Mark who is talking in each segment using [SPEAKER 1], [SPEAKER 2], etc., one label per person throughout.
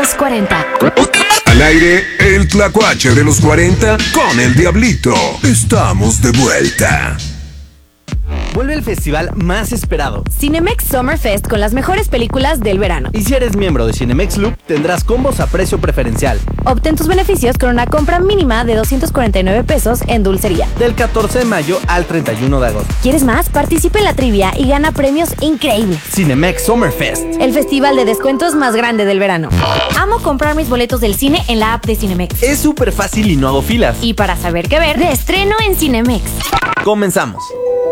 [SPEAKER 1] los 40.
[SPEAKER 2] Al aire, el tlacuache de los 40 con el Diablito. Estamos de vuelta.
[SPEAKER 3] Vuelve el festival más esperado,
[SPEAKER 1] Cinemex Summer Fest, con las mejores películas del verano.
[SPEAKER 3] y si eres miembro de Cinemex Loop, tendrás combos a precio preferencial.
[SPEAKER 1] Obtén tus beneficios con una compra mínima de 249 pesos en dulcería.
[SPEAKER 3] Del 14 de mayo al 31 de agosto.
[SPEAKER 1] ¿Quieres más? Participa en la trivia y gana premios increíbles.
[SPEAKER 3] Cinemex Summer Fest.
[SPEAKER 1] El festival de descuentos más grande del verano. Amo comprar mis boletos del cine en la app de Cinemex.
[SPEAKER 3] Es súper fácil y no hago filas.
[SPEAKER 1] Y para saber qué ver, de estreno en Cinemex.
[SPEAKER 3] Comenzamos.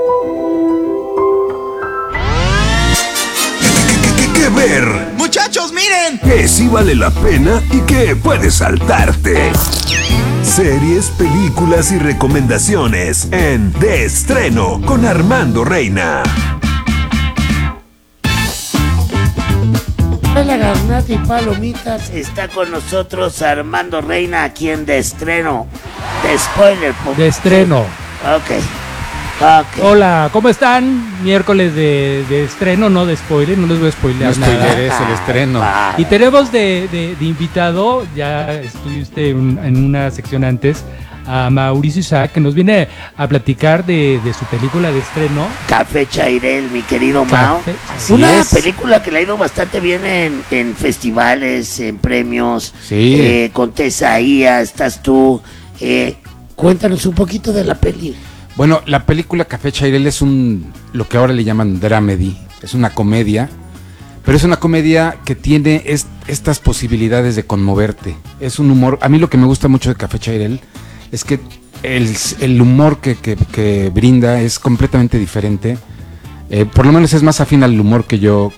[SPEAKER 2] ¿Qué ver?
[SPEAKER 4] ¡Muchachos, miren!
[SPEAKER 2] Que sí vale la pena y que puedes saltarte. Series, películas y recomendaciones en De Estreno con Armando Reina.
[SPEAKER 5] Hola, Garnata y Palomitas. Está con nosotros Armando Reina aquí en De Estreno. De spoiler.
[SPEAKER 6] De estreno.
[SPEAKER 5] Ok.
[SPEAKER 6] Hola, ¿cómo están? Miércoles de estreno, no de spoiler, no les voy a spoilear nada.
[SPEAKER 7] Es el estreno.
[SPEAKER 6] Y tenemos de invitado, ya estuviste en una sección antes, a Mauricio Isaac, que nos viene a platicar de su película de estreno.
[SPEAKER 5] Café Chairel, mi querido Mao.
[SPEAKER 6] Así
[SPEAKER 5] Una
[SPEAKER 6] es.
[SPEAKER 5] película que le ha ido bastante bien en festivales, en premios.
[SPEAKER 7] Sí.
[SPEAKER 5] Con Tesaía, estás tú. Cuéntanos un poquito de la peli.
[SPEAKER 7] Bueno, la película Café Chairel es lo que ahora le llaman dramedy, es una comedia, pero es una comedia que tiene estas posibilidades de conmoverte. Es un humor, a mí lo que me gusta mucho de Café Chairel es que el humor que brinda es completamente diferente. Por lo menos es más afín al humor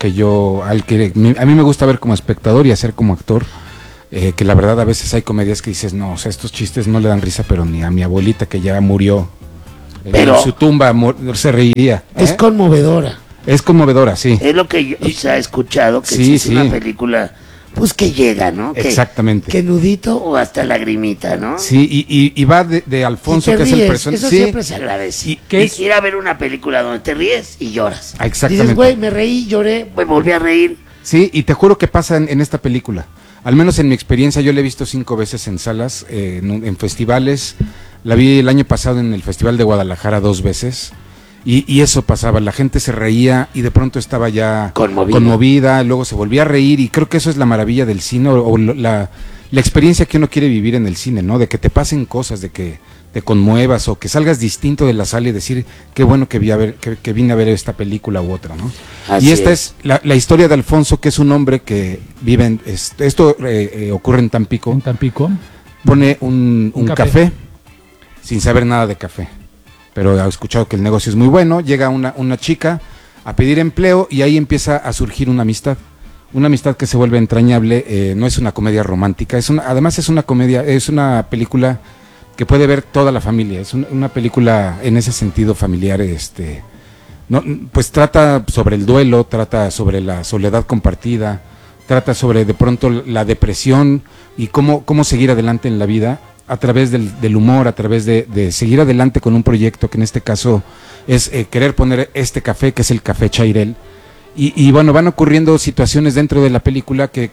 [SPEAKER 7] a mí me gusta ver como espectador y hacer como actor. Que la verdad a veces hay comedias que dices, no, o sea, estos chistes no le dan risa, pero ni a mi abuelita que ya murió.
[SPEAKER 5] Pero
[SPEAKER 7] en su tumba se reiría.
[SPEAKER 5] Es conmovedora.
[SPEAKER 7] Es conmovedora, sí.
[SPEAKER 5] Es lo que yo he escuchado, que
[SPEAKER 7] Sí,
[SPEAKER 5] es una película, pues que llega, ¿no?
[SPEAKER 7] Exactamente.
[SPEAKER 5] Que nudito o hasta lagrimita, ¿no?
[SPEAKER 7] Sí, y va de Alfonso,
[SPEAKER 5] Y te
[SPEAKER 7] que es
[SPEAKER 5] ríes,
[SPEAKER 7] el personaje.
[SPEAKER 5] eso
[SPEAKER 7] Sí,
[SPEAKER 5] siempre se agradece.
[SPEAKER 7] ¿qué
[SPEAKER 5] Ir a ver una película donde te ríes y lloras.
[SPEAKER 7] Exactamente.
[SPEAKER 5] Dices, güey, me reí, lloré, me volví a reír.
[SPEAKER 7] sí, y te juro que pasa en esta película. Al menos en mi experiencia, yo la he visto 5 veces en salas, en festivales. La vi el año pasado en el Festival de Guadalajara 2 veces. Y eso pasaba, la gente se reía y de pronto estaba ya conmovida, luego se volvía a reír, y creo que eso es la maravilla del cine, o la experiencia que uno quiere vivir en el cine, ¿no? De que te pasen cosas, de que te conmuevas o que salgas distinto de la sala y decir, qué bueno que vine a ver esta película u otra, ¿no? Y esta es la historia de Alfonso, que es un hombre que vive esto ocurre en Tampico.
[SPEAKER 6] En Tampico.
[SPEAKER 7] Pone un café sin saber nada de café, pero ha escuchado que el negocio es muy bueno. Llega una chica a pedir empleo y ahí empieza a surgir una amistad que se vuelve entrañable. No es una comedia romántica, además es una comedia, es una película que puede ver toda la familia, es una película en ese sentido familiar. No, pues trata sobre el duelo, trata sobre la soledad compartida, trata sobre de pronto la depresión y cómo seguir adelante en la vida a través del humor, a través de seguir adelante con un proyecto que en este caso es querer poner este café, que es el Café Chairel. Y bueno, van ocurriendo situaciones dentro de la película que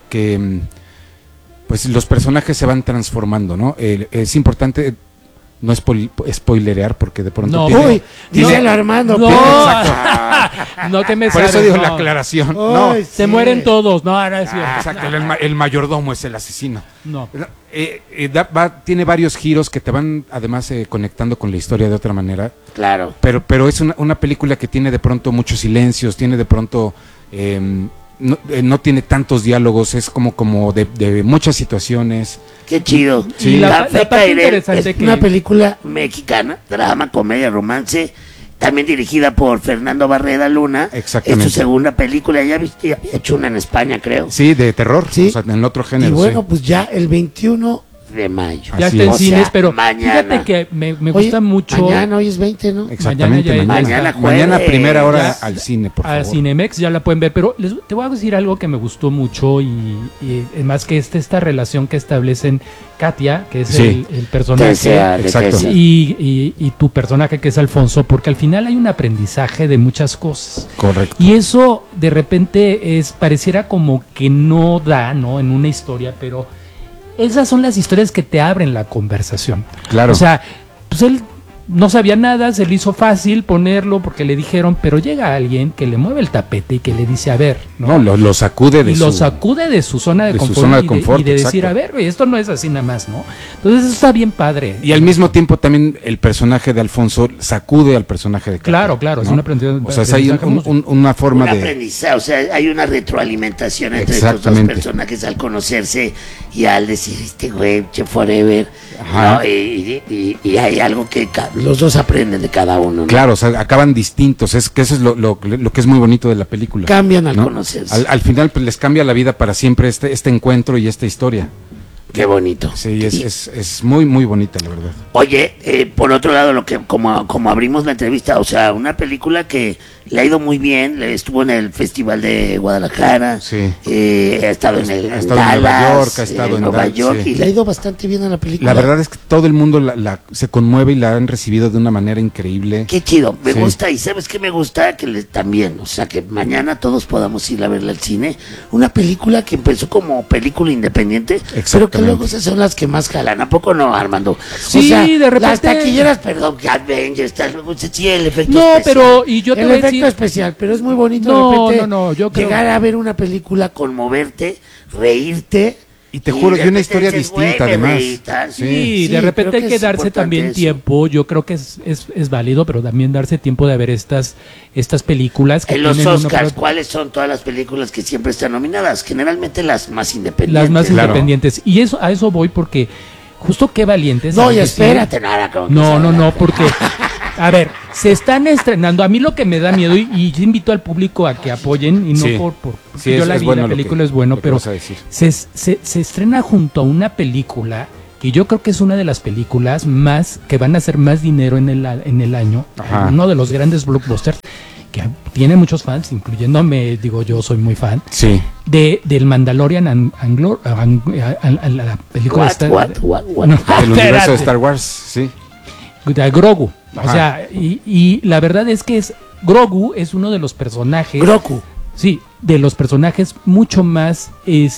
[SPEAKER 7] pues los personajes se van transformando, ¿no? Es importante no spoilerear, porque de pronto
[SPEAKER 5] dice el Armando.
[SPEAKER 6] No, no te me
[SPEAKER 7] por eso
[SPEAKER 6] sabes,
[SPEAKER 7] digo
[SPEAKER 6] no.
[SPEAKER 7] la aclaración.
[SPEAKER 6] Se mueren todos, no es cierto.
[SPEAKER 7] Exacto, el mayordomo es el asesino.
[SPEAKER 6] No.
[SPEAKER 7] Tiene varios giros que te van además conectando con la historia de otra manera.
[SPEAKER 5] Claro.
[SPEAKER 7] Pero es una película que tiene de pronto muchos silencios, tiene de pronto no tiene tantos diálogos, es como de muchas situaciones.
[SPEAKER 5] Qué chido.
[SPEAKER 7] Sí.
[SPEAKER 6] Y la
[SPEAKER 5] Café
[SPEAKER 6] parte
[SPEAKER 5] Chairel
[SPEAKER 6] interesante
[SPEAKER 5] es
[SPEAKER 6] que
[SPEAKER 5] una película mexicana, drama, comedia, romance, también dirigida por Fernando Barreda Luna.
[SPEAKER 7] Exactamente.
[SPEAKER 5] Es su segunda película, ya había hecho una en España, creo.
[SPEAKER 7] Sí, de terror,
[SPEAKER 5] Sí.
[SPEAKER 7] o sea, en otro género.
[SPEAKER 5] Y bueno,
[SPEAKER 7] sí.
[SPEAKER 5] pues ya el 21 de mayo.
[SPEAKER 6] Ya
[SPEAKER 7] Así
[SPEAKER 6] está en
[SPEAKER 7] es.
[SPEAKER 6] cines,
[SPEAKER 5] O sea,
[SPEAKER 6] pero
[SPEAKER 5] mañana.
[SPEAKER 6] fíjate que me
[SPEAKER 5] Oye,
[SPEAKER 6] gusta mucho
[SPEAKER 5] Mañana, hoy es 20, ¿no?
[SPEAKER 7] Exactamente,
[SPEAKER 6] Mañana ya-
[SPEAKER 5] Mañana
[SPEAKER 7] mañana, mañana
[SPEAKER 5] jueves,
[SPEAKER 7] primera hora
[SPEAKER 5] ya.
[SPEAKER 7] al cine, por
[SPEAKER 6] a
[SPEAKER 7] favor.
[SPEAKER 6] Cinemex, ya la pueden ver, pero te voy a decir algo que me gustó mucho y más que esta relación que establecen Katia, que es
[SPEAKER 7] Sí.
[SPEAKER 6] el personaje,
[SPEAKER 7] Exacto.
[SPEAKER 6] y tu personaje que es Alfonso, porque al final hay un aprendizaje de muchas cosas.
[SPEAKER 7] Correcto.
[SPEAKER 6] Y eso de repente pareciera como que no da, ¿no? En una historia, pero esas son las historias que te abren la conversación.
[SPEAKER 7] Claro.
[SPEAKER 6] O sea, pues él no sabía nada, se le hizo fácil ponerlo porque le dijeron, pero llega alguien que le mueve el tapete y que le dice, a ver, ¿no?
[SPEAKER 7] No, lo sacude de
[SPEAKER 6] Y lo sacude de su zona de
[SPEAKER 7] de su
[SPEAKER 6] confort,
[SPEAKER 7] zona de
[SPEAKER 6] y
[SPEAKER 7] confort,
[SPEAKER 6] y de decir,
[SPEAKER 7] exacto.
[SPEAKER 6] a ver, güey, esto no es así nada más, ¿no? Entonces eso está bien padre.
[SPEAKER 7] Y al mismo tiempo también el personaje de Alfonso sacude al personaje de Katia,
[SPEAKER 6] Claro, claro, es
[SPEAKER 7] ¿no?
[SPEAKER 6] un aprendizaje.
[SPEAKER 7] O sea, hay una forma
[SPEAKER 5] Un
[SPEAKER 7] de...
[SPEAKER 5] aprendizaje, o sea, hay una retroalimentación entre estos dos
[SPEAKER 7] Exactamente.
[SPEAKER 5] personajes al conocerse y al decir, este güey, che forever,
[SPEAKER 7] Ajá.
[SPEAKER 5] ¿no? Y hay algo que los dos aprenden de cada uno, ¿no?
[SPEAKER 7] Claro, o sea, acaban distintos, es que eso es lo que es muy bonito de la película.
[SPEAKER 5] Cambian al
[SPEAKER 7] ¿no?
[SPEAKER 5] conocerse.
[SPEAKER 7] Al final pues, les cambia la vida para siempre este encuentro y esta historia.
[SPEAKER 5] Qué bonito.
[SPEAKER 7] Sí,
[SPEAKER 5] Y-
[SPEAKER 7] es muy, muy bonita, la verdad.
[SPEAKER 5] Oye, por otro lado, lo que como abrimos la entrevista, o sea, una película que le ha ido muy bien, estuvo en el Festival de Guadalajara,
[SPEAKER 7] Sí.
[SPEAKER 5] ha estado en
[SPEAKER 7] Ha estado en Nueva York, ha estado en
[SPEAKER 5] Nueva
[SPEAKER 7] Dallas,
[SPEAKER 5] York,
[SPEAKER 7] sí.
[SPEAKER 5] y le ha ido bastante bien a la película.
[SPEAKER 7] La verdad es que todo el mundo se conmueve y la han recibido de una manera increíble.
[SPEAKER 5] Qué chido, me
[SPEAKER 7] Sí.
[SPEAKER 5] gusta, y ¿sabes qué me gusta? Que también, o sea, que mañana todos podamos ir a verla al cine. Una película que empezó como película independiente, pero que
[SPEAKER 7] Exactamente.
[SPEAKER 5] luego esas son las que más jalan. ¿A poco no, Armando?
[SPEAKER 6] Sí,
[SPEAKER 5] o sea,
[SPEAKER 6] de repente-
[SPEAKER 5] las taquilleras, perdón, que Avengers, sí, el efecto
[SPEAKER 6] No,
[SPEAKER 5] especial.
[SPEAKER 6] pero, y yo te
[SPEAKER 5] el
[SPEAKER 6] voy a
[SPEAKER 5] efecto
[SPEAKER 6] decir,
[SPEAKER 5] especial, pero es muy bonito
[SPEAKER 6] No,
[SPEAKER 5] de repente
[SPEAKER 6] no, yo creo-
[SPEAKER 5] llegar a ver una película, conmoverte, reírte.
[SPEAKER 7] Y te juro,
[SPEAKER 5] de
[SPEAKER 7] y una
[SPEAKER 5] repente
[SPEAKER 7] historia
[SPEAKER 5] dices, güey,
[SPEAKER 7] distinta,
[SPEAKER 5] me
[SPEAKER 7] además.
[SPEAKER 5] reí, tal.
[SPEAKER 6] sí,
[SPEAKER 5] Sí,
[SPEAKER 6] de repente
[SPEAKER 5] creo
[SPEAKER 6] hay
[SPEAKER 5] que
[SPEAKER 6] que
[SPEAKER 5] es
[SPEAKER 6] darse
[SPEAKER 5] importante
[SPEAKER 6] también
[SPEAKER 5] eso.
[SPEAKER 6] tiempo, yo creo que es válido, pero también darse tiempo de ver estas películas que
[SPEAKER 5] En los
[SPEAKER 6] tienen una
[SPEAKER 5] Oscars,
[SPEAKER 6] pro-
[SPEAKER 5] ¿cuáles son todas las películas que siempre están nominadas? Generalmente las más independientes.
[SPEAKER 6] las más
[SPEAKER 7] Claro.
[SPEAKER 6] independientes. Y a eso voy porque justo qué valientes.
[SPEAKER 5] No,
[SPEAKER 6] ¿sabes?
[SPEAKER 5] y
[SPEAKER 6] Sí.
[SPEAKER 5] espérate, nada. como que
[SPEAKER 6] No,
[SPEAKER 5] se
[SPEAKER 6] no,
[SPEAKER 5] habla.
[SPEAKER 6] no, porque, a ver, se están estrenando. A mí lo que me da miedo, y yo invito al público a que apoyen, y no
[SPEAKER 7] Sí.
[SPEAKER 6] porque
[SPEAKER 7] Sí,
[SPEAKER 6] yo
[SPEAKER 7] es-
[SPEAKER 6] la
[SPEAKER 7] es
[SPEAKER 6] vi,
[SPEAKER 7] bueno
[SPEAKER 6] la
[SPEAKER 7] lo
[SPEAKER 6] película
[SPEAKER 7] que-
[SPEAKER 6] es bueno,
[SPEAKER 7] lo que
[SPEAKER 6] pero
[SPEAKER 7] vas a decir.
[SPEAKER 6] se estrena junto a una película que yo creo que es una de las películas más que van a hacer más dinero en el año,
[SPEAKER 7] Ajá.
[SPEAKER 6] uno de los grandes blockbusters que tiene muchos fans, incluyéndome, digo, yo soy muy fan
[SPEAKER 7] Sí.
[SPEAKER 6] del Mandalorian la película
[SPEAKER 5] What?
[SPEAKER 6] No,
[SPEAKER 7] El universo de
[SPEAKER 6] espérate.
[SPEAKER 7] Star Wars, sí.
[SPEAKER 6] de Grogu. O
[SPEAKER 7] Ajá.
[SPEAKER 6] sea, y la verdad es que Grogu es uno de los personajes.
[SPEAKER 5] Grogu.
[SPEAKER 6] Sí, de los personajes mucho más,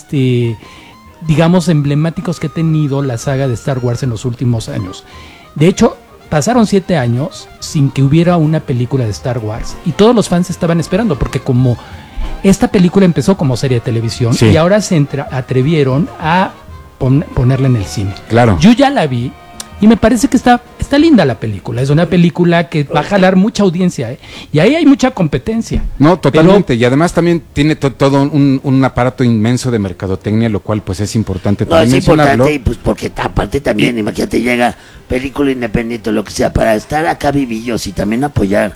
[SPEAKER 6] digamos, emblemáticos que ha tenido la saga de Star Wars en los últimos años. De hecho, pasaron 7 años sin que hubiera una película de Star Wars y todos los fans estaban esperando porque como esta película empezó como serie de televisión
[SPEAKER 7] Sí.
[SPEAKER 6] y ahora se atrevieron a ponerla en el cine.
[SPEAKER 7] Claro.
[SPEAKER 6] Yo ya la vi y me parece que está linda la película. Es una película que va a jalar mucha audiencia, ¿eh? Y ahí hay mucha competencia.
[SPEAKER 7] No, totalmente. Y además también tiene todo un aparato inmenso de mercadotecnia, lo cual pues es importante
[SPEAKER 5] No,
[SPEAKER 7] también
[SPEAKER 5] es
[SPEAKER 7] mencionarlo.
[SPEAKER 5] importante, y pues porque aparte también, imagínate, llega película independiente o lo que sea, para estar acá vivillos y también apoyar,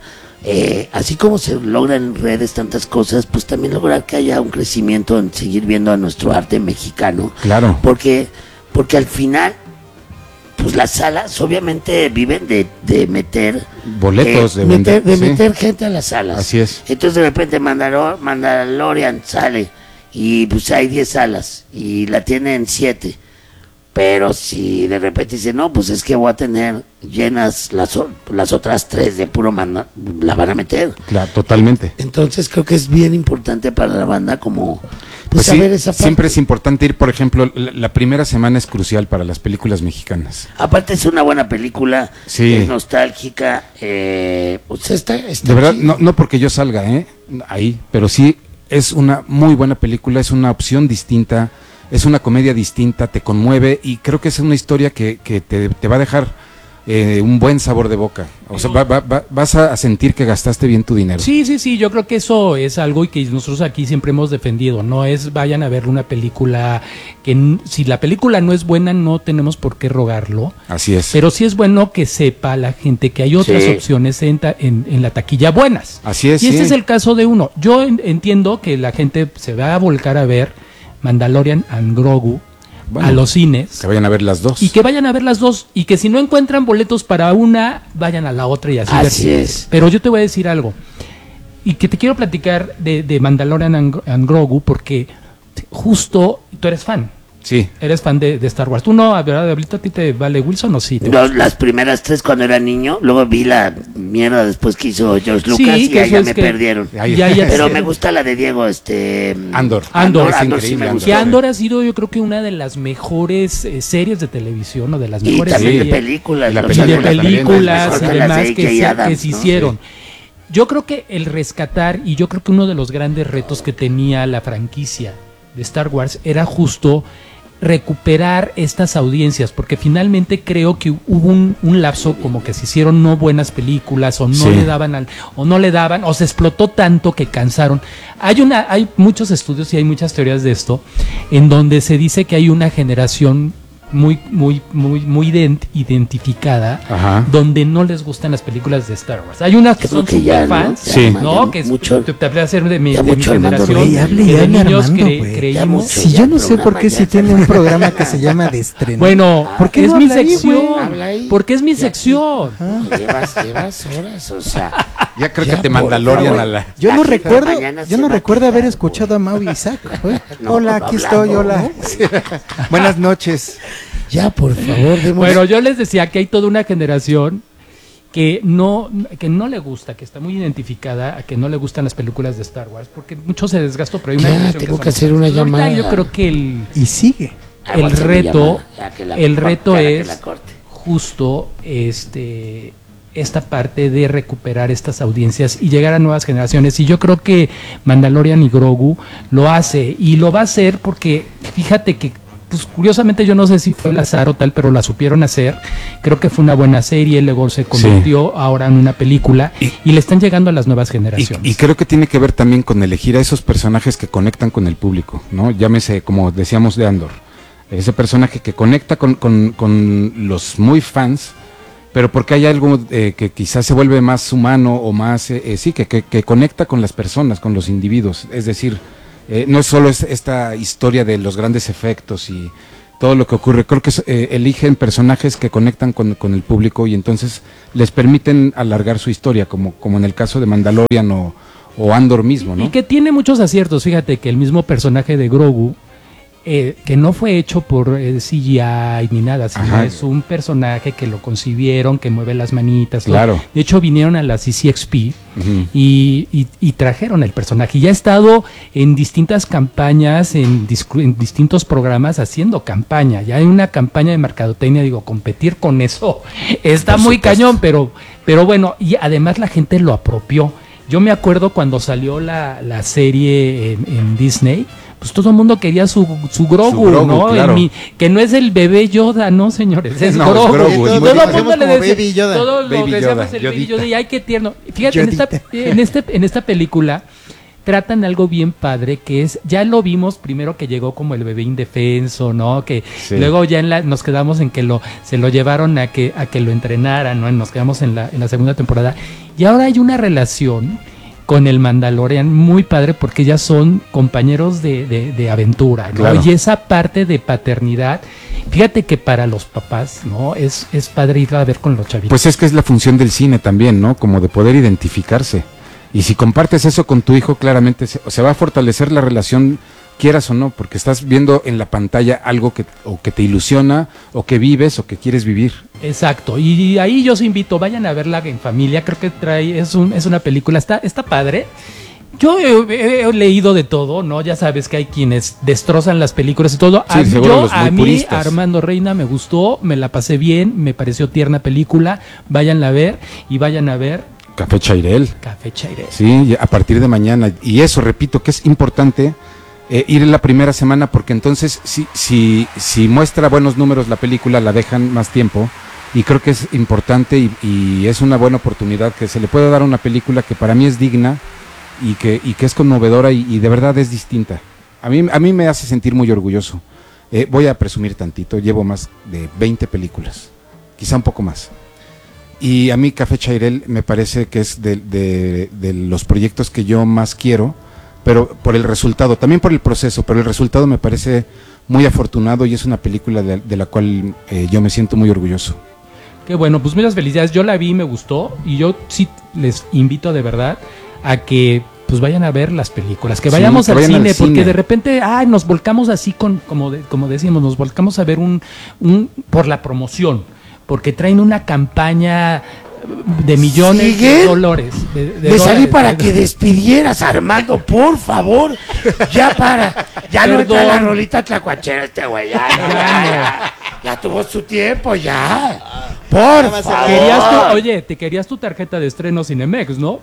[SPEAKER 5] así como se logra en redes tantas cosas, pues también lograr que haya un crecimiento en seguir viendo a nuestro arte mexicano.
[SPEAKER 7] Claro.
[SPEAKER 5] Porque al final, pues las salas obviamente viven de meter
[SPEAKER 7] Boletos, de vender, sí.
[SPEAKER 5] meter gente a las salas.
[SPEAKER 7] Así es.
[SPEAKER 5] Entonces de repente Mandalorian sale y pues hay 10 salas y la tienen 7. Pero si de repente dice, no, pues es que voy a tener llenas las otras 3 de puro manda, la van a meter.
[SPEAKER 7] Claro, totalmente.
[SPEAKER 5] Entonces creo que es bien importante para la banda como
[SPEAKER 7] Pues sí,
[SPEAKER 5] saber esa parte.
[SPEAKER 7] siempre es importante ir, por ejemplo, la primera semana es crucial para las películas mexicanas.
[SPEAKER 5] Aparte es una buena película,
[SPEAKER 7] Sí.
[SPEAKER 5] es nostálgica, pues está
[SPEAKER 7] De verdad,
[SPEAKER 5] chido.
[SPEAKER 7] no porque yo salga ahí, pero sí es una muy buena película, es una opción distinta, es una comedia distinta, te conmueve y creo que es una historia que te va a dejar un buen sabor de boca. O sea, vas a sentir que gastaste bien tu dinero.
[SPEAKER 6] Sí, yo creo que eso es algo y que nosotros aquí siempre hemos defendido. No es vayan a ver una película que si la película no es buena no tenemos por qué rogarlo.
[SPEAKER 7] Así es.
[SPEAKER 6] Pero sí es bueno que sepa la gente que hay otras
[SPEAKER 5] Sí.
[SPEAKER 6] opciones en la taquilla buenas.
[SPEAKER 7] Así es,
[SPEAKER 6] Y este
[SPEAKER 7] sí.
[SPEAKER 6] es el caso de uno. Yo entiendo que la gente se va a volcar a ver Mandalorian and Grogu
[SPEAKER 7] Bueno,
[SPEAKER 6] a los cines.
[SPEAKER 7] Que vayan a ver las dos.
[SPEAKER 6] Y que vayan a ver las dos. Y que si no encuentran boletos para una, vayan a la otra y así.
[SPEAKER 5] Así es.
[SPEAKER 6] Pero yo te voy a decir algo. Y que te quiero platicar de Mandalorian and Grogu, porque justo tú eres fan.
[SPEAKER 7] Sí.
[SPEAKER 6] Eres fan de Star Wars. ¿Tú no, verdad, ahorita a ti te vale Wilson o sí?
[SPEAKER 5] Las primeras 3 cuando era niño, luego vi la mierda después que hizo George Lucas
[SPEAKER 6] Sí,
[SPEAKER 5] y
[SPEAKER 6] que
[SPEAKER 5] ahí
[SPEAKER 6] eso
[SPEAKER 5] ya
[SPEAKER 6] es
[SPEAKER 5] me
[SPEAKER 6] que-
[SPEAKER 5] perdieron.
[SPEAKER 7] Ahí-
[SPEAKER 5] Pero
[SPEAKER 6] sí.
[SPEAKER 5] me gusta la de Diego,
[SPEAKER 7] Andor.
[SPEAKER 6] Andor,
[SPEAKER 7] es
[SPEAKER 5] sí
[SPEAKER 7] increíble,
[SPEAKER 5] me
[SPEAKER 7] Andor.
[SPEAKER 5] gustó.
[SPEAKER 6] Que Andor ha sido, yo creo que una de las mejores series de televisión o de las
[SPEAKER 5] Y
[SPEAKER 6] mejores
[SPEAKER 5] también de
[SPEAKER 6] series
[SPEAKER 5] películas.
[SPEAKER 7] Y la
[SPEAKER 5] o
[SPEAKER 6] y
[SPEAKER 5] sea,
[SPEAKER 6] de
[SPEAKER 7] película también,
[SPEAKER 6] películas
[SPEAKER 5] mejor
[SPEAKER 6] y
[SPEAKER 5] que las
[SPEAKER 6] demás
[SPEAKER 5] de
[SPEAKER 6] que
[SPEAKER 5] J.J.
[SPEAKER 6] se
[SPEAKER 5] Abrams, ¿no?
[SPEAKER 6] hicieron. Yo creo que el rescatar, y yo creo que uno de los grandes retos que tenía la franquicia de Star Wars era justo recuperar estas audiencias, porque finalmente creo que hubo un lapso como que se hicieron no buenas películas o no
[SPEAKER 7] Sí.
[SPEAKER 6] le daban o se explotó tanto que cansaron. Hay muchos estudios y hay muchas teorías de esto en donde se dice que hay una generación muy identificada,
[SPEAKER 7] Ajá.
[SPEAKER 6] donde no les gustan las películas de Star Wars. Hay unas que
[SPEAKER 5] Yo creo
[SPEAKER 6] son
[SPEAKER 5] que ya, ¿no?
[SPEAKER 6] fans,
[SPEAKER 7] Sí.
[SPEAKER 6] ¿no? Que
[SPEAKER 5] mucho.
[SPEAKER 6] te voy a hacer de mi
[SPEAKER 5] Ya mucho Armando
[SPEAKER 6] generación,
[SPEAKER 5] Rey,
[SPEAKER 4] hable
[SPEAKER 6] que
[SPEAKER 4] ya
[SPEAKER 6] de
[SPEAKER 4] de
[SPEAKER 6] niños
[SPEAKER 4] Armando, güey.
[SPEAKER 6] creímos.
[SPEAKER 5] Ya
[SPEAKER 4] Si yo no sé por
[SPEAKER 5] programa
[SPEAKER 4] qué
[SPEAKER 5] ya
[SPEAKER 4] si tiene
[SPEAKER 5] está.
[SPEAKER 4] un programa que se llama De Estreno.
[SPEAKER 6] Bueno,
[SPEAKER 4] ¿Por qué
[SPEAKER 6] es
[SPEAKER 4] no
[SPEAKER 6] mi
[SPEAKER 4] habla ahí,
[SPEAKER 6] sección,
[SPEAKER 4] güey?
[SPEAKER 5] Habla ahí.
[SPEAKER 6] porque es mi
[SPEAKER 5] Ya
[SPEAKER 6] sección.
[SPEAKER 5] Llevas horas, o sea.
[SPEAKER 7] Ya creo
[SPEAKER 4] Ya,
[SPEAKER 7] que te
[SPEAKER 4] por
[SPEAKER 7] Mandalorian
[SPEAKER 5] favor.
[SPEAKER 7] a la...
[SPEAKER 4] Yo
[SPEAKER 5] La
[SPEAKER 4] no
[SPEAKER 5] gente
[SPEAKER 4] recuerdo,
[SPEAKER 5] mañana
[SPEAKER 4] yo
[SPEAKER 5] se
[SPEAKER 4] no
[SPEAKER 5] va a
[SPEAKER 4] recuerdo haber
[SPEAKER 5] quejar,
[SPEAKER 4] escuchado a Mau y Isaac, güey.
[SPEAKER 5] No,
[SPEAKER 4] Hola,
[SPEAKER 5] no
[SPEAKER 4] aquí
[SPEAKER 5] hablando,
[SPEAKER 4] estoy, hola.
[SPEAKER 5] ¿no?
[SPEAKER 4] Buenas noches. Ya, por favor, demos.
[SPEAKER 6] Bueno, yo les decía que hay toda una generación que no le gusta, que está muy identificada a que no le gustan las películas de Star Wars, porque mucho se desgastó, pero hay una
[SPEAKER 5] Ya,
[SPEAKER 6] generación
[SPEAKER 5] tengo
[SPEAKER 6] son
[SPEAKER 5] que hacer
[SPEAKER 6] fans.
[SPEAKER 5] una
[SPEAKER 6] Ahorita
[SPEAKER 5] llamada.
[SPEAKER 6] Yo creo que
[SPEAKER 4] Y sigue.
[SPEAKER 5] Ah, voy a
[SPEAKER 6] el
[SPEAKER 5] hacer mi
[SPEAKER 6] reto,
[SPEAKER 5] llamada, ya que la
[SPEAKER 6] el
[SPEAKER 5] corte,
[SPEAKER 6] reto
[SPEAKER 5] ya que
[SPEAKER 6] es
[SPEAKER 5] la corte.
[SPEAKER 6] justo esta parte de recuperar estas audiencias y llegar a nuevas generaciones. Y yo creo que Mandalorian y Grogu lo hace, y lo va a hacer porque fíjate que pues curiosamente yo no sé si fue el azar o tal, pero la supieron hacer. Creo que fue una buena serie, luego se convirtió ahora en una película y le están llegando a las nuevas generaciones.
[SPEAKER 7] Y creo que tiene que ver también con elegir a esos personajes que conectan con el público, ¿no? Llámese, como decíamos de Andor, ese personaje que conecta con los muy fans, pero porque hay algo que quizás se vuelve más humano o más, que conecta con las personas, con los individuos. Es decir, no es solo esta historia de los grandes efectos y todo lo que ocurre. Creo que eligen personajes que conectan con el público y entonces les permiten alargar su historia, como en el caso de Mandalorian o Andor mismo, ¿no?
[SPEAKER 6] Y que tiene muchos aciertos. Fíjate que el mismo personaje de Grogu, que no fue hecho por CGI ni nada, sino
[SPEAKER 7] Ajá.
[SPEAKER 6] es un personaje que lo concibieron, que mueve las manitas. todo.
[SPEAKER 7] Claro.
[SPEAKER 6] De hecho, vinieron a la CCXP
[SPEAKER 7] Ujú.
[SPEAKER 6] y trajeron el personaje. Y ya ha estado en distintas campañas, en distintos programas haciendo campaña. Ya hay una campaña de mercadotecnia, digo, competir con eso está
[SPEAKER 7] Por
[SPEAKER 6] muy
[SPEAKER 7] supuesto.
[SPEAKER 6] cañón, pero bueno, y además la gente lo apropió. Yo me acuerdo cuando salió la serie en Disney, pues todo el mundo quería su Grogu,
[SPEAKER 7] Grogu,
[SPEAKER 6] ¿no?
[SPEAKER 7] claro.
[SPEAKER 6] Que no es el bebé Yoda, ¿no, señores? Es
[SPEAKER 7] No, es
[SPEAKER 6] Grogu.
[SPEAKER 7] Grogu, es
[SPEAKER 6] Y
[SPEAKER 7] muy
[SPEAKER 6] todo el
[SPEAKER 4] bien.
[SPEAKER 6] mundo le
[SPEAKER 4] Hacemos como
[SPEAKER 6] decía,
[SPEAKER 4] Baby Yoda.
[SPEAKER 6] todos lo
[SPEAKER 7] Baby
[SPEAKER 6] decíamos
[SPEAKER 7] Yoda,
[SPEAKER 6] el Baby
[SPEAKER 7] Yodita.
[SPEAKER 6] Yoda, y ay, qué tierno. Fíjate,
[SPEAKER 4] Yodita.
[SPEAKER 6] en esta película tratan algo bien padre, que es, ya lo vimos primero que llegó como el bebé indefenso, ¿no? Que
[SPEAKER 7] Sí.
[SPEAKER 6] luego ya nos quedamos en que se lo llevaron a que lo entrenaran, ¿no? Nos quedamos en la segunda temporada. Y ahora hay una relación con el Mandalorian muy padre porque ya son compañeros de aventura, ¿no?
[SPEAKER 7] Claro.
[SPEAKER 6] Y esa parte de paternidad, fíjate que para los papás, ¿no? Es padre ir a ver con los chavitos.
[SPEAKER 7] Pues es que es la función del cine también, ¿no? Como de poder identificarse. Y si compartes eso con tu hijo, claramente se va a fortalecer la relación, quieras o no, porque estás viendo en la pantalla algo que te ilusiona, o que vives, o que quieres vivir.
[SPEAKER 6] Exacto, y ahí yo os invito, vayan a verla en familia, creo que es una película, está padre. Yo he leído de todo, ¿no? Ya sabes que hay quienes destrozan las películas y todo.
[SPEAKER 7] Sí, seguro los muy
[SPEAKER 6] a mí,
[SPEAKER 7] puristas.
[SPEAKER 6] Armando Reina, me gustó, me la pasé bien, me pareció tierna película. Váyanla a ver y vayan a ver
[SPEAKER 7] Café Chairel.
[SPEAKER 6] Café Chairel.
[SPEAKER 7] Sí, a partir de mañana. Y eso, repito, que es importante ir en la primera semana, porque entonces si muestra buenos números la película, la dejan más tiempo. Y creo que es importante y es una buena oportunidad que se le pueda dar a una película que para mí es digna y que es conmovedora y de verdad es distinta. A mí me hace sentir muy orgulloso. Voy a presumir tantito, llevo más de 20 películas, quizá un poco más. Y a mí Café Chairel me parece que es de los proyectos que yo más quiero, pero por el resultado, también por el proceso, pero el resultado me parece muy afortunado y es una película de la cual yo me siento muy orgulloso.
[SPEAKER 6] Qué bueno, pues muchas felicidades. Yo la vi, me gustó y yo sí les invito de verdad a que pues vayan a ver las películas, que vayamos al cine, porque de repente nos volcamos así como decimos, nos volcamos a ver un por la promoción, porque traen una campaña de millones de dólares.
[SPEAKER 5] Me salí para que despidieras, Armando, por favor. Ya para. Ya no entra la rolita tlacuachera este güey. Ya tuvo su tiempo, ya. Por favor.
[SPEAKER 6] Te querías tu tarjeta de estreno Cinemex, ¿no?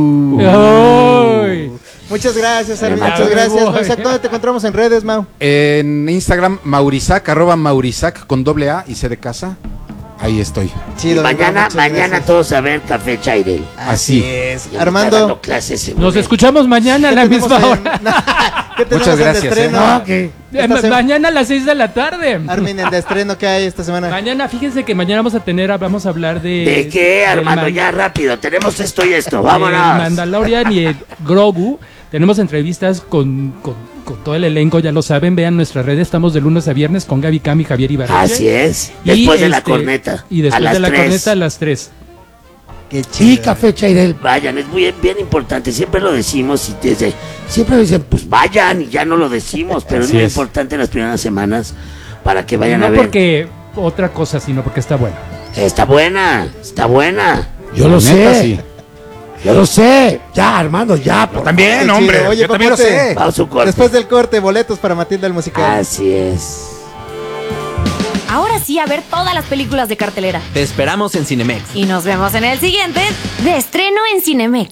[SPEAKER 4] Muchas gracias, Armin. Muchas gracias. Maurizac, ¿dónde te encontramos en redes, Mau?
[SPEAKER 7] En Instagram, Maurizac, @Maurizac con doble A y C de casa. Ahí estoy.
[SPEAKER 5] Chido, mañana todos a ver Café Chairel.
[SPEAKER 7] Así
[SPEAKER 4] es. Armando,
[SPEAKER 6] nos escuchamos mañana a la misma hora.
[SPEAKER 7] Muchas gracias.
[SPEAKER 6] Mañana a las 6 de la tarde.
[SPEAKER 4] Armin, en de estreno, ¿qué hay esta semana?
[SPEAKER 6] Mañana, fíjense que mañana vamos a hablar de...
[SPEAKER 5] ¿De qué, Armando? Ya rápido, tenemos esto y esto, vámonos.
[SPEAKER 6] Mandalorian y Grogu. Tenemos entrevistas con todo el elenco, ya lo saben, vean nuestras redes, estamos de lunes a viernes con Gaby Cam y Javier Ibarra.
[SPEAKER 5] Así es, después de la corneta.
[SPEAKER 6] Y después de la corneta a las 3.
[SPEAKER 5] Qué chido. Sí, Café Chairel, vayan, es bien importante, siempre lo decimos y siempre dicen, pues vayan y ya no lo decimos, pero es muy importante las primeras semanas para que vayan a ver.
[SPEAKER 6] No porque otra cosa, sino porque está buena.
[SPEAKER 5] Está buena. Yo lo sé. Sí. Yo lo sé. Ya, Armando, ya.
[SPEAKER 7] Yo también, hombre.
[SPEAKER 4] Oye,
[SPEAKER 7] yo también lo sé.
[SPEAKER 4] Después del corte, boletos para Matilda el musical.
[SPEAKER 5] Así es.
[SPEAKER 1] Ahora sí, a ver todas las películas de cartelera.
[SPEAKER 3] Te esperamos en Cinemex.
[SPEAKER 1] Y nos vemos en el siguiente de estreno en Cinemex.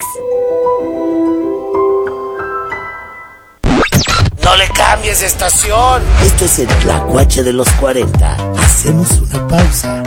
[SPEAKER 5] No le cambies de estación. Esto es el Tlacuache de los 40. Hacemos una pausa.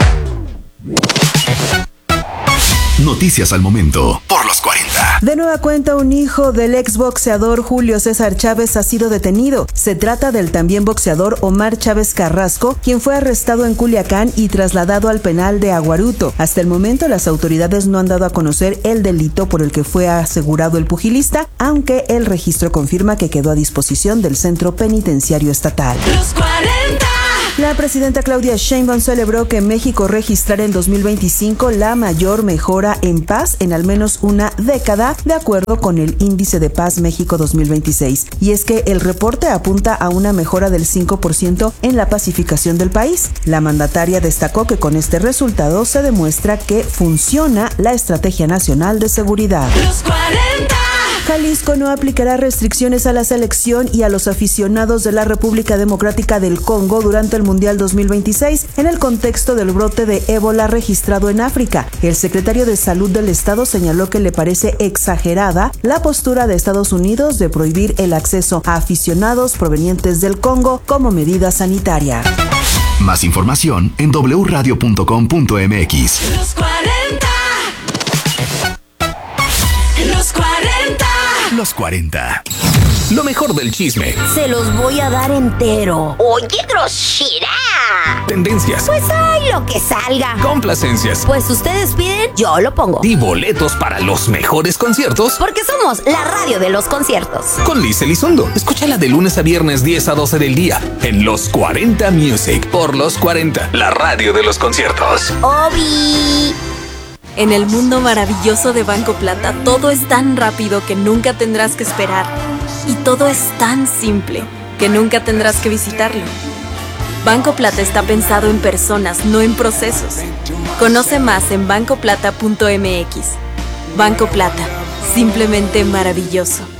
[SPEAKER 2] Noticias al momento por los 40.
[SPEAKER 8] De nueva cuenta, un hijo del exboxeador Julio César Chávez ha sido detenido. Se trata del también boxeador Omar Chávez Carrasco, quien fue arrestado en Culiacán y trasladado al penal de Aguaruto. Hasta el momento, las autoridades no han dado a conocer el delito por el que fue asegurado el pugilista, aunque el registro confirma que quedó a disposición del Centro Penitenciario Estatal.
[SPEAKER 9] Los 40.
[SPEAKER 8] La presidenta Claudia Sheinbaum celebró que México registrara en 2025 la mayor mejora en paz en al menos una década, de acuerdo con el Índice de Paz México 2026. Y es que el reporte apunta a una mejora del 5% en la pacificación del país. La mandataria destacó que con este resultado se demuestra que funciona la Estrategia Nacional de Seguridad.
[SPEAKER 9] Los 40.
[SPEAKER 8] Jalisco no aplicará restricciones a la selección y a los aficionados de la República Democrática del Congo durante el Mundial 2026 en el contexto del brote de ébola registrado en África. El secretario de Salud del Estado señaló que le parece exagerada la postura de Estados Unidos de prohibir el acceso a aficionados provenientes del Congo como medida sanitaria.
[SPEAKER 2] Más información en wradio.com.mx.
[SPEAKER 9] Los 40. Los 40.
[SPEAKER 2] Los 40. Lo mejor del chisme.
[SPEAKER 1] Se los voy a dar entero. ¡Oye, grosera!
[SPEAKER 2] Tendencias.
[SPEAKER 1] Pues hay lo que salga.
[SPEAKER 2] Complacencias.
[SPEAKER 1] Pues ustedes piden, yo lo pongo.
[SPEAKER 2] Y boletos para los mejores conciertos.
[SPEAKER 1] Porque somos la radio de los conciertos.
[SPEAKER 2] Con Liz Elizondo. Escúchala de lunes a viernes 10 a 12 del día. En Los 40 Music. Por Los 40. La radio de los conciertos.
[SPEAKER 1] ¡Obi!
[SPEAKER 10] En el mundo maravilloso de Banco Plata, todo es tan rápido que nunca tendrás que esperar. Y todo es tan simple que nunca tendrás que visitarlo. Banco Plata está pensado en personas, no en procesos. Conoce más en bancoplata.mx. Banco Plata, simplemente maravilloso.